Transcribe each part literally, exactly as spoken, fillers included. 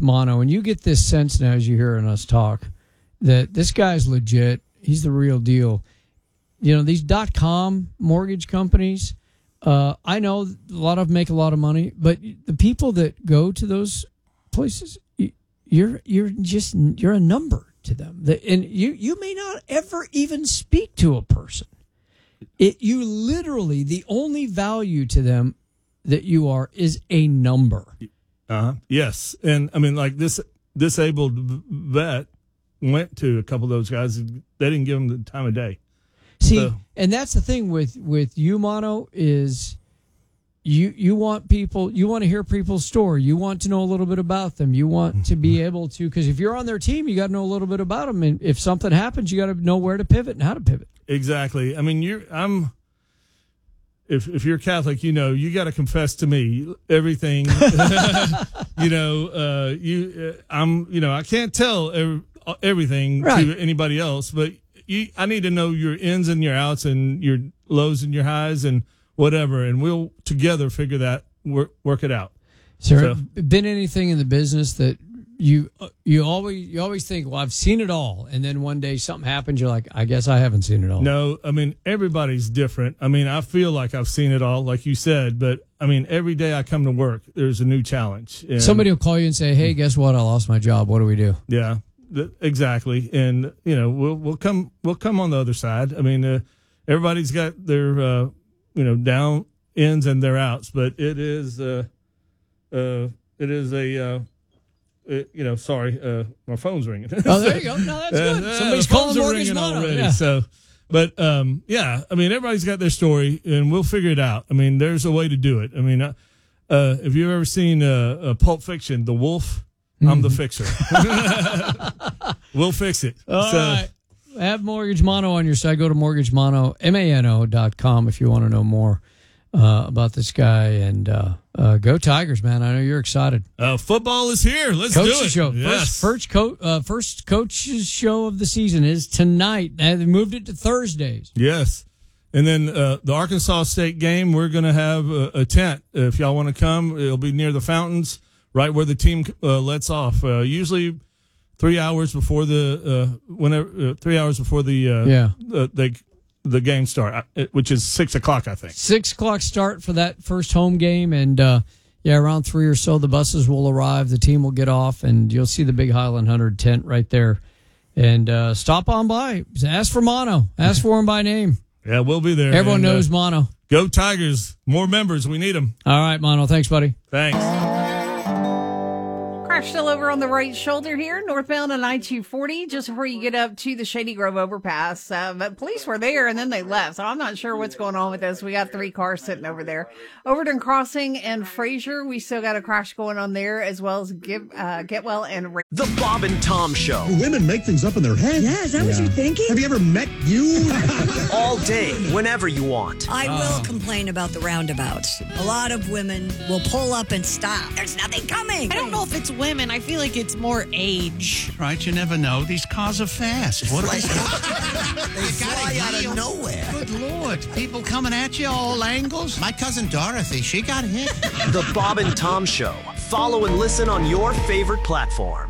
Mono, and you get this sense now as you hear us talk, that this guy's legit. He's the real deal. You know, these dot-com mortgage companies, uh, I know a lot of them make a lot of money, but the people that go to those places, you're you're just you're a number to them. And you, you may not ever even speak to a person. It you literally, the only value to them that you are is a number. Uh-huh. Yes. And, I mean, like this disabled vet went to a couple of those guys. They didn't give him the time of day. See, so. And that's the thing with, with you, Mono, is you you want people, you want to hear people's story. You want to know a little bit about them. You want to be able to, because if you're on their team, you got to know a little bit about them. And if something happens, you got to know where to pivot and how to pivot. Exactly. I mean, you're, I'm, if if you're Catholic, you know, you got to confess to me everything. you know, uh, you, uh, I'm, you know, I can't tell every, everything right. to anybody else, but you, I need to know your ins and your outs and your lows and your highs and whatever, and we'll together figure that work work it out. Sir, so, been anything in the business that you you always you always think, well, I've seen it all, and then one day something happens, you're like, I guess I haven't seen it all. No, I mean, everybody's different. I mean, I feel like I've seen it all, like you said, but I mean, every day I come to work, there's a new challenge. And somebody will call you and say, hey, guess what? I lost my job. What do we do? Yeah. Exactly, and you know we'll we'll come we'll come on the other side. I mean, uh, everybody's got their uh, you know down ins and their outs, but it is uh, uh, it is a uh, it, you know sorry, uh, my phone's ringing. Oh, there you go. No, that's good. Uh, Somebody's the calling phones are Mortgage ringing Mono. already. Yeah. So, but um, yeah, I mean, everybody's got their story, and we'll figure it out. I mean, there's a way to do it. I mean, uh, uh, if you've ever seen uh, uh, Pulp Fiction, The Wolf. I'm the fixer. We'll fix it. All so. right. Have Mortgage Mono on your side. Go to mortgage mono, M A N O dot com if you want to know more uh, about this guy. And uh, uh, go Tigers, man. I know you're excited. Uh, football is here. Let's Coach's do it. Show. Yes. First, first, co- uh, first coach's show of the season is tonight. They moved it to Thursdays. Yes. And then uh, the Arkansas State game, we're going to have a, a tent. If y'all want to come, it'll be near the fountains. Right where the team uh, lets off, uh, usually three hours before the uh, whenever uh, three hours before the uh, yeah the, the the game start, which is six o'clock, I think. Six o'clock start for that first home game, and uh, yeah, around three or so, the buses will arrive. The team will get off, and you'll see the big Highland Hundred tent right there. And uh, stop on by, ask for Mono, ask for him by name. Yeah, we'll be there. Everyone and, knows uh, Mono. Go Tigers! More members, we need them. All right, Mono. Thanks, buddy. Thanks. Still over on the right shoulder here, northbound on I two forty, just before you get up to the Shady Grove overpass. Uh, but police were there and then they left, so I'm not sure what's going on with this. We got three cars sitting over there. Overton Crossing and Fraser, we still got a crash going on there, as well as Get, uh, Getwell and Ra- The Bob and Tom Show. Women make things up in their head. Yeah, is that yeah. what you're thinking? Have you ever met you? All day, whenever you want. I will uh. complain about the roundabouts. A lot of women will pull up and stop. There's nothing coming. I don't know if it's women. I feel like it's more age. Right, you never know. These cars are fast. What like, they fly out of nowhere. Good Lord. People coming at you all angles. My cousin Dorothy, she got hit. The Bob and Tom Show. Follow and listen on your favorite platform.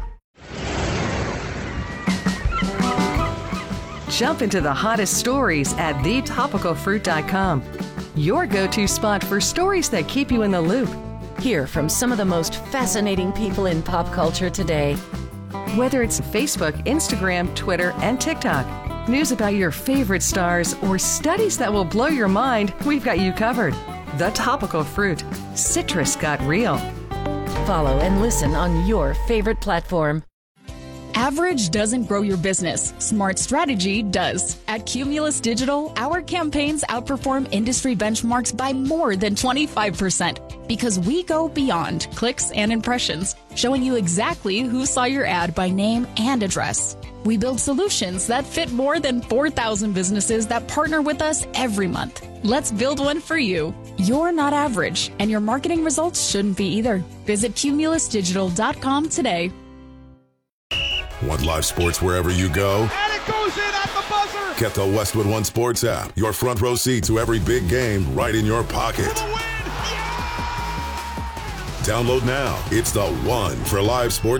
Jump into the hottest stories at the topical fruit dot com. Your go-to spot for stories that keep you in the loop. Hear from some of the most fascinating people in pop culture today. Whether it's Facebook, Instagram, Twitter, and TikTok, news about your favorite stars, or studies that will blow your mind, we've got you covered. The Topical Fruit. Citrus got real. Follow and listen on your favorite platform. Average doesn't grow your business. Smart strategy does. At Cumulus Digital, our campaigns outperform industry benchmarks by more than twenty-five percent because we go beyond clicks and impressions, showing you exactly who saw your ad by name and address. We build solutions that fit more than four thousand businesses that partner with us every month. Let's build one for you. You're not average, and your marketing results shouldn't be either. Visit cumulus digital dot com today. Want live sports wherever you go? And it goes in at the buzzer! Get the Westwood One Sports app. Your front row seat to every big game right in your pocket. For the win! Yeah! Download now. It's the one for live sports.